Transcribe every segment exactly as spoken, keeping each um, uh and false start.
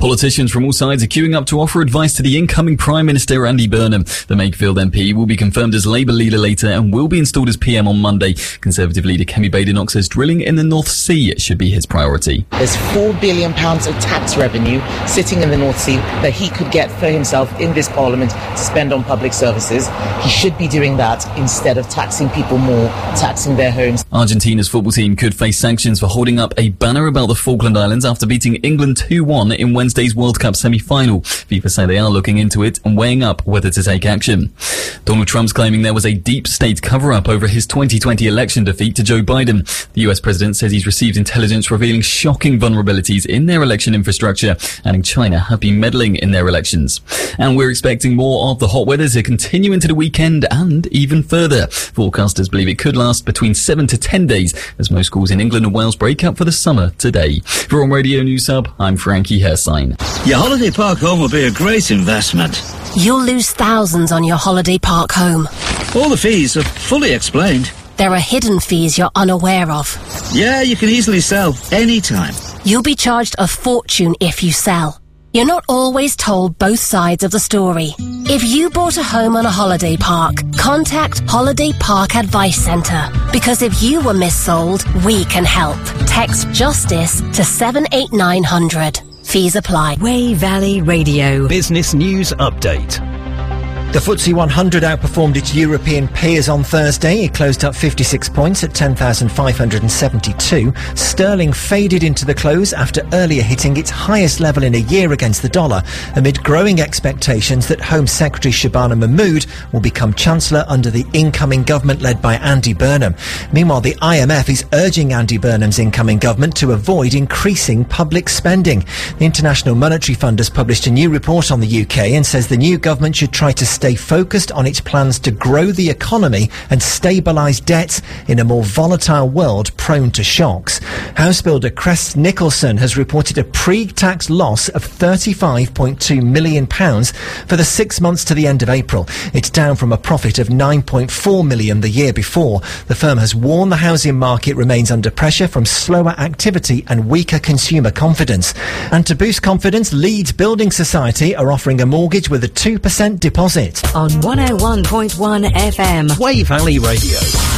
Politicians from all sides are queuing up to offer advice to the incoming Prime Minister Andy Burnham. The Makefield M P will be confirmed as Labour leader later and will be installed as P M on Monday. Conservative leader Kemi Badenoch says drilling in the North Sea should be his priority. There's four billion pounds of tax revenue sitting in the North Sea that he could get for himself in this Parliament to spend on public services. He should be doing that instead of taxing people more, taxing their homes. Argentina's football team could face sanctions for holding up a banner about the Falkland Islands after beating England two one in Wednesday's World Cup semi-final. FIFA say they are looking into it and weighing up whether to take action. Donald Trump's claiming there was a deep state cover-up over his twenty twenty election defeat to Joe Biden. The U S president says he's received intelligence revealing shocking vulnerabilities in their election infrastructure, adding China have been meddling in their elections. And we're expecting more of the hot weather to continue into the weekend and even further. Forecasters believe it could last between seven to ten days as most schools in England and Wales break up for the summer today. For On Radio News Hub, I'm Frankie Hersign. Your holiday park home will be a great investment. You'll lose thousands on your holiday park home. All the fees are fully explained. There are hidden fees you're unaware of. Yeah, you can easily sell anytime. You'll be charged a fortune if you sell. You're not always told both sides of the story. If you bought a home on a holiday park, contact Holiday Park Advice Centre. Because if you were missold, we can help. Text JUSTICE to seven eight nine hundred. Fees apply. Way Valley Radio. Business News Update. The F T S E one hundred outperformed its European peers on Thursday. It closed up fifty-six points at ten thousand five hundred seventy-two. Sterling faded into the close after earlier hitting its highest level in a year against the dollar, amid growing expectations that Home Secretary Shabana Mahmood will become Chancellor under the incoming government led by Andy Burnham. Meanwhile, the I M F is urging Andy Burnham's incoming government to avoid increasing public spending. The International Monetary Fund has published a new report on the U K and says the new government should try to stay focused on its plans to grow the economy and stabilise debts in a more volatile world prone to shocks. House builder Crest Nicholson has reported a pre-tax loss of thirty-five point two million pounds for the six months to the end of April. It's down from a profit of nine point four million pounds the year before. The firm has warned the housing market remains under pressure from slower activity and weaker consumer confidence. And to boost confidence, Leeds Building Society are offering a mortgage with a two percent deposit. On one oh one point one F M. Way Valley Radio.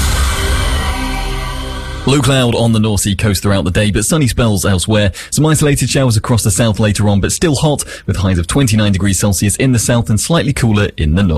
Low cloud on the North Sea coast throughout the day, but sunny spells elsewhere. Some isolated showers across the south later on, but still hot, with highs of twenty-nine degrees Celsius in the south and slightly cooler in the north.